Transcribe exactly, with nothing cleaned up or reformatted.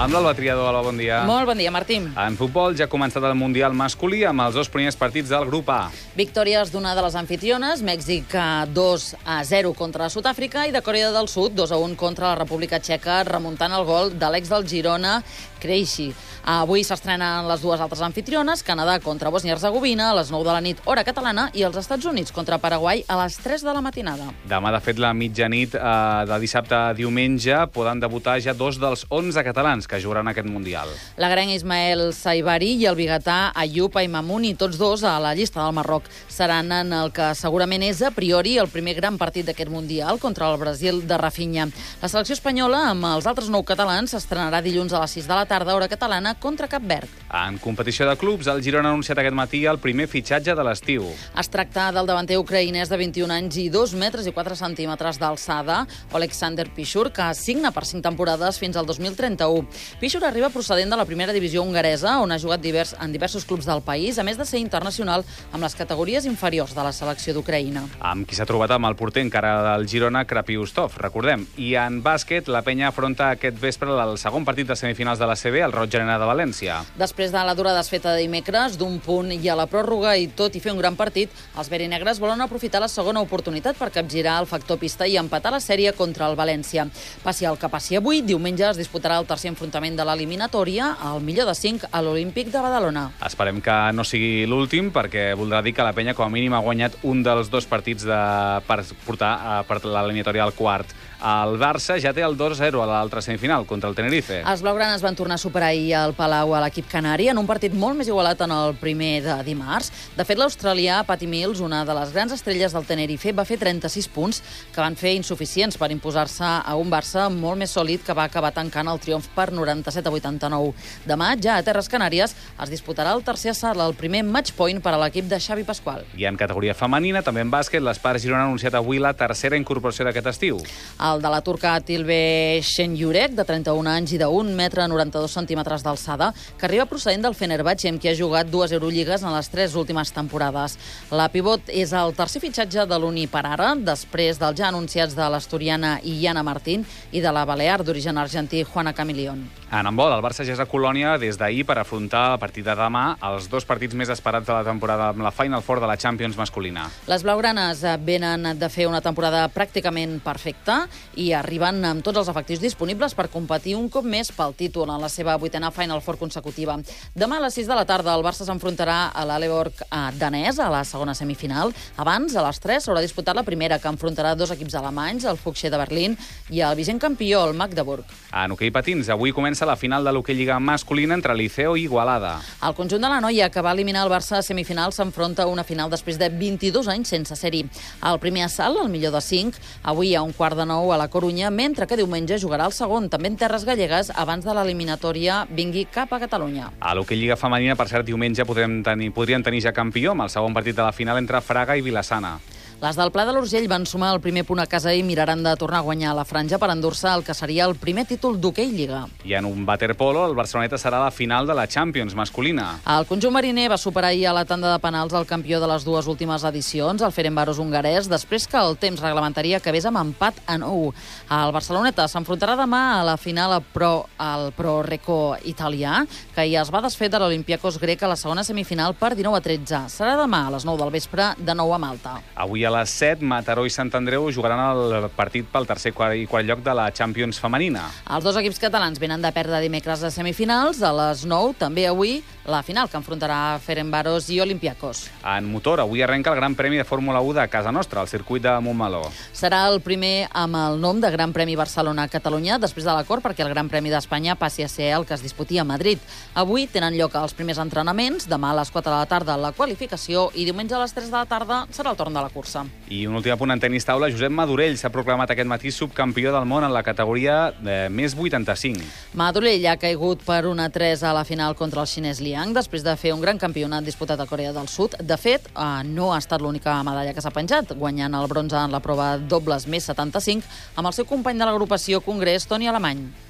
Amb l'Alba Triador. Alba, bon dia. Molt bon dia, Martí. En futbol ja ha començat el Mundial masculí amb els dos primers partits del grup A. Victòries d'una de les anfitriones, Mèxic dos a zero contra Sud-àfrica i de Corea del Sud dos a un contra la República Txeca, remuntant el gol de l'ex del Girona, Krejci. Avui s'estrenen les dues altres anfitriones, Canadà contra Bòsnia i Hercegovina a les nou de la nit, hora catalana, i els Estats Units contra Paraguai a les tres de la matinada. Demà, de fet, la mitjanit eh, de dissabte a diumenge poden debutar ja dos dels onze catalans que jugaran aquest Mundial. L'agrenc Ismael Saibari i el biguetà Ayub Aimamouni, tots dos a la llista del Marroc, seran en el que segurament és a priori el primer gran partit d'aquest Mundial contra el Brasil de Rafinha. La selecció espanyola, amb els altres nou catalans, s'estrenarà dilluns a les sis de la tarda, hora catalana, contra Cap Verd. En competició de clubs, el Girona ha anunciat aquest matí el primer fitxatge de l'estiu. Es tracta del davanter ucraïnès de vint-i-un anys i dos metres i quatre centímetres d'alçada, Oleksandr Pichur, que signa per cinc temporades fins al dos mil trenta-u. Pichur arriba procedent de la primera divisió hongaresa, on ha jugat divers, en diversos clubs del país, a més de ser internacional amb les categories inferiors de la selecció d'Ucraïna. Amb qui s'ha trobat amb el porter encara del Girona, Krapiustov, recordem. I en bàsquet, la penya afronta aquest vespre el segon partit de semifinals de la C B, el Roig Arena de València. Després de la dura desfeta de dimecres, d'un punt i a la pròrroga i tot i fer un gran partit, els verinegres volen aprofitar la segona oportunitat per capgirar el factor pista i empatar la sèrie contra el València. Passi el que passi avui, diumenge es disputarà el tercer enfrontament de l'eliminatòria, el millor de cinc a l'Olímpic de Badalona. Esperem que no sigui l'últim, perquè voldrà dir que la penya com a mínim ha guanyat un dels dos partits de, per portar a, per l'eliminatòria al quart. El Barça ja té el dos a zero a l'altra semifinal contra el Tenerife. Els blaugranes van tornar a superar ahir al Palau a l'equip canari en un partit molt més igualat en el primer de dimarts. De fet, l'australià Patty Mills, una de les grans estrelles del Tenerife, va fer trenta-sis punts que van fer insuficients per imposar-se a un Barça molt més sòlid que va acabar tancant el triomf per noranta-set a vuitanta-nou. Demà, ja a Terres Canàries, es disputarà el tercer assalt, el primer match point per a l'equip de Xavi Pasqual. I en categoria femenina, també en bàsquet, l'Espar Girona ha anunciat avui la tercera incorporació d'aquest estiu. El de la turca Tilbe Şenyurek, de trenta-un anys i d'un metre noranta-dos centímetres d'alçada, que arriba procedent del Fenerbahçe, amb qui ha jugat dues Eurolligas en les tres últimes temporades. La pivot és el tercer fitxatge de l'Uni per ara, després dels ja anunciats de l'asturiana Iana Martín i de la balear d'origen argentí Juana Camilion. En handbol, el Barça ja és a Colònia des d'ahir per afrontar a partir de demà els dos partits més esperats de la temporada amb la Final Four de la Champions masculina. Les blaugranes venen de fer una temporada pràcticament perfecta i arriben amb tots els efectius disponibles per competir un cop més pel títol en la seva vuitena Final Four consecutiva. Demà a les sis de la tarda el Barça s'enfrontarà a l'Aleborg danès a la segona semifinal. Abans, a les tres, s'haurà disputat la primera, que enfrontarà dos equips alemanys, el Fuchsee de Berlín i el vigent campió, el Magdeburg. En hoquei patins, avui comença la final de l'hoquei lliga masculina entre Liceo i Igualada. El conjunt de la noia, que va eliminar el Barça a semifinal, s'enfronta a una final després de vint-i-dos anys sense ser-hi. El primer assalt, el millor de cinc, avui a un quart de nou a la Corunya, mentre que diumenge jugarà el segon, també en terres gallegues, abans de l'eliminatòria vingui cap a Catalunya. A l'hoquei lliga femenina, per cert, diumenge podrem tenir, podrien tenir ja campió amb el segon partit de la final entre Fraga i Vilassana. Les del Pla de l'Urgell van sumar el primer punt a casa i miraran de tornar a guanyar la franja per endur-se el que seria el primer títol d'hoquei lliga. I en un waterpolo, el Barceloneta serà la final de la Champions masculina. El conjunt mariner va superar ahir a la tanda de penals el campió de les dues últimes edicions, el Ferencváros hongarès, després que el temps reglamentari acabés amb empat a nou. El Barceloneta s'enfrontarà demà a la final a Pro, al Pro Reco italià, que ja es va desfer de l'Olympiacos grec a la segona semifinal per dinou a tretze. Serà demà a les nou del vespre, de nou a Malta. Avui a les set, Mataró i Sant Andreu jugaran el partit pel tercer i quart lloc de la Champions femenina. Els dos equips catalans venen de perdre dimecres a semifinals. A les nou, també avui, la final que enfrontarà Ferencváros i Olympiacos. En motor, avui arrenca el Gran Premi de Fórmula u de casa nostra, al circuit de Montmeló. Serà el primer amb el nom de Gran Premi Barcelona-Catalunya després de l'acord perquè el Gran Premi d'Espanya passi a ser el que es disputi a Madrid. Avui tenen lloc els primers entrenaments, demà a les quatre de la tarda la qualificació i diumenge a les tres de la tarda serà el torn de la cursa. I un últim apunt en tenis taula, Josep Madurell s'ha proclamat aquest matí subcampió del món en la categoria de més vuitanta-cinc. Madurell ha caigut per un a tres a la final contra el xinès Liang després de fer un gran campionat disputat a Corea del Sud. De fet, no ha estat l'única medalla que s'ha penjat, guanyant el bronze en la prova dobles més setanta-cinc amb el seu company de l'agrupació Congrés, Toni Alemany.